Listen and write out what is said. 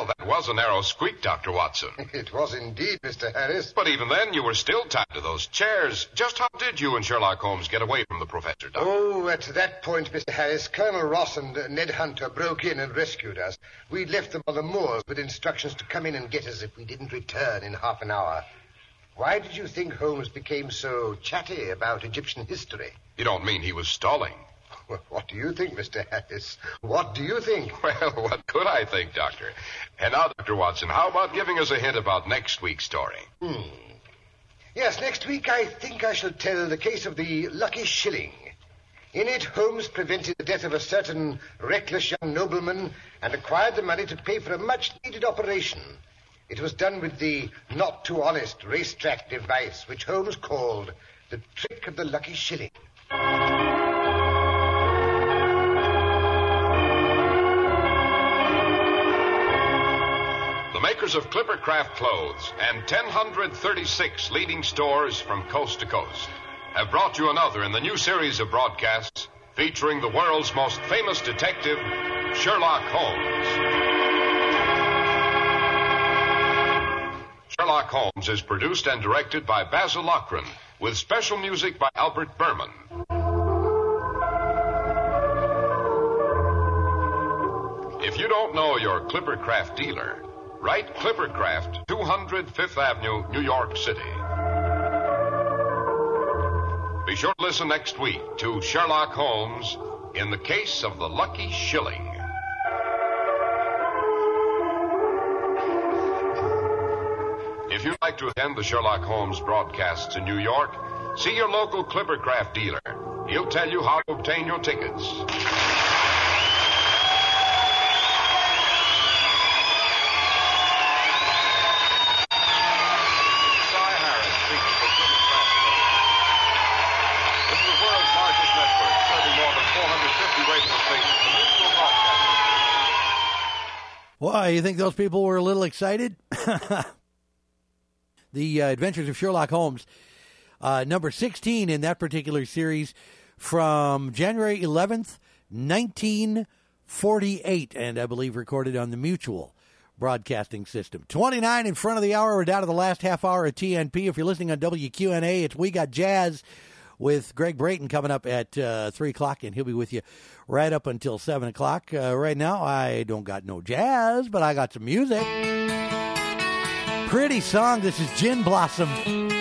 that was a narrow squeak, Dr. Watson. It was indeed, Mr. Harris. But even then, you were still tied to those chairs. Just how did you and Sherlock Holmes get away from the professor, Doctor? Oh, at that point, Mr. Harris, Colonel Ross and Ned Hunter broke in and rescued us. We'd left them on the moors with instructions to come in and get us if we didn't return in half an hour. Why did you think Holmes became so chatty about Egyptian history? You don't mean he was stalling? Well, what do you think, Mr. Harris? What do you think? Well, what could I think, Doctor? And now, Dr. Watson, how about giving us a hint about next week's story? Yes, next week I think I shall tell the case of the Lucky Shilling. In it, Holmes prevented the death of a certain reckless young nobleman and acquired the money to pay for a much-needed operation. It was done with the not-too-honest racetrack device, which Holmes called the trick of the Lucky Shilling. The makers of Clippercraft clothes and 1,036 leading stores from coast to coast have brought you another in the new series of broadcasts featuring the world's most famous detective, Sherlock Holmes. Sherlock Holmes is produced and directed by Basil Lochran, with special music by Albert Berman. If you don't know your Clippercraft dealer, write Clippercraft, 200 Fifth Avenue, New York City. Be sure to listen next week to Sherlock Holmes in the case of the Lucky Shilling. If you'd like to attend the Sherlock Holmes broadcasts in New York, see your local Clippercraft dealer. He'll tell you how to obtain your tickets. Why, you think those people were a little excited? The Adventures of Sherlock Holmes, number 16 in that particular series from January 11th, 1948, and I believe recorded on the Mutual Broadcasting System. 29 in front of the hour. We're down to the last half hour of TNP. If you're listening on WQNA, it's We Got Jazz with Greg Brayton coming up at 3 o'clock, and he'll be with you right up until 7 o'clock. Right now, I don't got no jazz, but I got some music. Pretty song. This is Gin Blossom.